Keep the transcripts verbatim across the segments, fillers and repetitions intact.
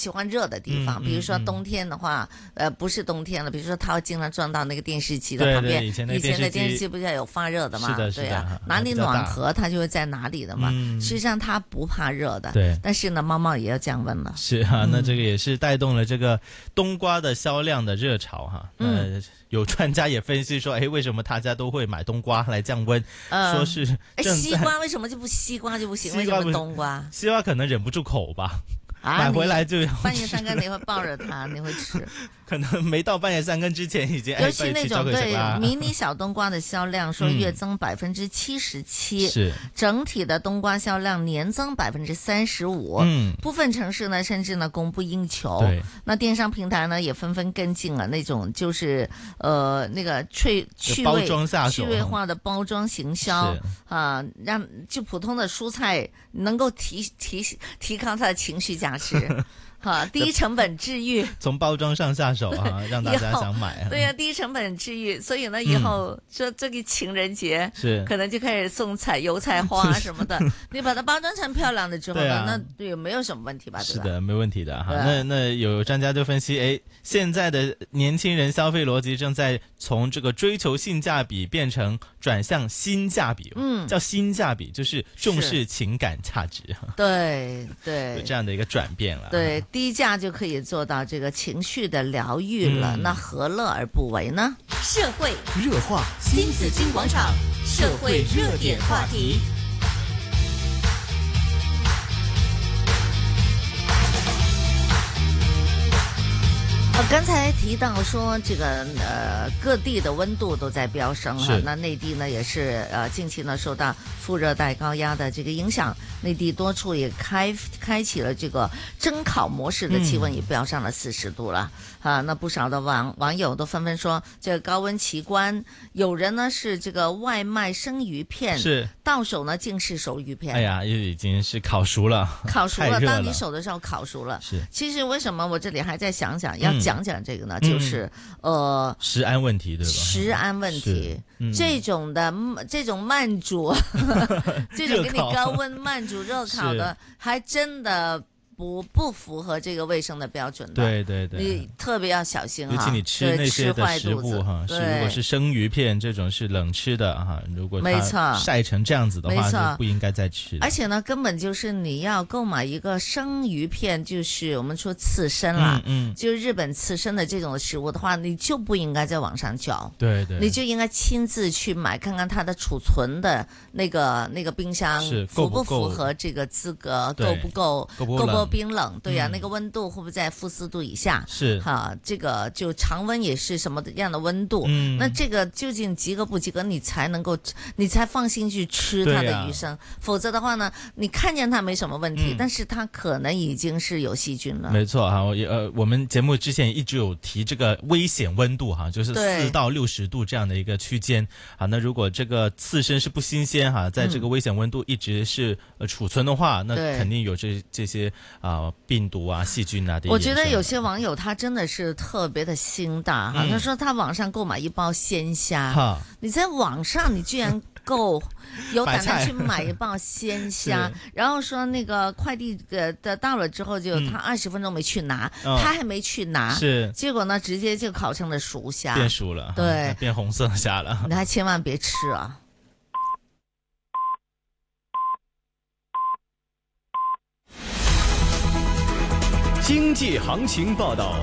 喜欢热的地方， 嗯、 比如说冬天的话，嗯、呃，不是冬天了，比如说他会经常撞到那个电视机的旁边， 对对以前以前的电视机不是有发热的嘛？ 是的，是的， 对啊，哪里暖和它就会在哪里的嘛。嗯、实际上它不怕热的， 对。 但是呢，猫猫也要降温了。 是啊，那这个也是带动了这个冬瓜的销量的热潮哈。嗯。呃有专家也分析说，哎，为什么大家都会买冬瓜来降温？呃、说是正在西瓜为什么就不西瓜就不行？为什么冬瓜？ 西瓜可能忍不住口吧。 啊、 买回来就要半夜三更你会抱着它，你会吃。 可能没到半夜三更之前已经尤其那种对迷你小冬瓜的销量说月增百分之七十七， 是整体的冬瓜销量年增百分之三十五。 嗯， 部分城市呢甚至呢供不应求。 对， 那电商平台呢也纷纷跟进了那种就是呃那个趣趣味包装下手趣味化的包装行销啊、呃，让就普通的蔬菜能够提提提高它的情绪价值。哈，低成本治愈， 从包装上下手啊，让大家想买、啊。 对呀、啊，低成本治愈，所以呢，以后说这个情人节是、嗯、 可能就开始送彩油菜花什么的，你把它包装成漂亮的之后呢，啊、那也没有什么问题吧？对吧？ 是的，没问题的哈。那那有专家就分析，哎，现在的年轻人消费逻辑正在从这个追求性价比变成转向新价比，嗯，叫新价比，就是重视情感价值。 对对， 有这样的一个转变了。 对。低价就可以做到这个情绪的疗愈了，嗯、那何乐而不为呢？ 社会热话，新紫金广场，社会热点话题。 刚才提到说这个呃各地的温度都在飙升哈，那内地呢也是呃近期呢受到副热带高压的这个影响，内地多处也开开启了这个蒸烤模式的气温也飙上了四十度了、嗯、啊，那不少的网网友都纷纷说这个高温奇观，有人呢是这个外卖生鱼片， 是到手呢竟是熟鱼片， 哎呀，已经是烤熟了， 烤熟了， 了当你手的时候烤熟了。 是， 其实为什么我这里还在想想要讲。讲讲这个呢，就是、嗯、呃食安问题，对吧？ 食安问题，嗯、这种的这种慢煮，这种给你高温慢煮热烤的，还真的。不不符合这个卫生的标准的， 对对对， 你特别要小心哈。 尤其你吃那些的食物哈，是如果是生鱼片这种是冷吃的哈，如果它晒成这样子的话，就不应该再吃。 而且呢，根本就是你要购买一个生鱼片，就是我们说刺身啦， 嗯，嗯就日本刺身的这种食物的话，你就不应该在网上叫， 对对， 你就应该亲自去买，看看它的储存的那个那个冰箱符不符合这个资格，够不够，够不够。冰冷，对呀、啊嗯，那个温度会不会在负四度以下？ 是哈，这个就常温也是什么样的温度？嗯，那这个究竟及格不及格，你才能够，你才放心去吃它的鱼生。啊、否则的话呢，你看见它没什么问题，嗯、但是它可能已经是有细菌了。 没错哈，我呃，我们节目之前一直有提这个危险温度哈，就是四到六十度这样的一个区间啊。那如果这个刺身是不新鲜哈，在这个危险温度一直是、呃、储存的话，那肯定有这这些。啊，病毒啊，细菌啊， 我觉得有些网友他真的是特别的心大哈、嗯，他说他网上购买一包鲜虾，你在网上你居然够有胆量去买一包鲜虾，然后说那个快递呃的到了之后就他二十分钟没去拿、嗯，他还没去拿， 是结果呢直接就烤成了熟虾， 变熟了， 对， 变红色虾了， 你还千万别吃啊。 经济行情报道。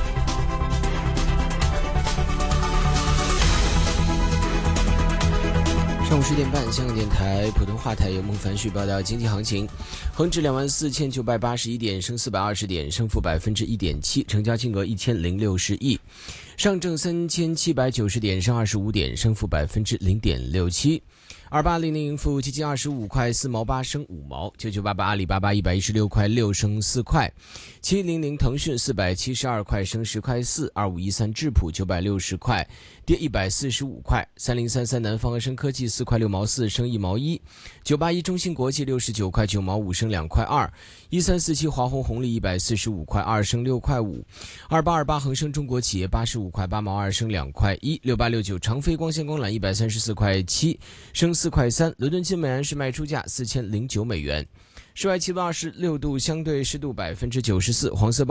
上午十点半，香港电台普通话台由孟凡旭报道经济行情。恒指两万四千九百八十一点，升四百二十点，升幅百分之一点七，成交金额一千零六十亿。上证三千七百九十点，升二十五点，升幅百分之零点六七。二八零零盈富基金二十五块四毛八升五毛，九九八八阿里巴巴一百一十六块六升四块，七零零腾讯四百七十二块升十块四，二五一三智普九百六十块跌一百四十五块，三零三三南方恒生科技四块六毛四升一毛一，九八一中芯国际六十九块九毛五升两块二，一三四七华虹红利一百四十五块二升六块五，二八二八恒生中国企业八十五块八毛二升两块一，六八六九长飞光纤光缆一百三十四块七升四块三，伦敦金每安士卖出价四千零九美元。室外气温二十六度，相对湿度百分之九十四，黄色暴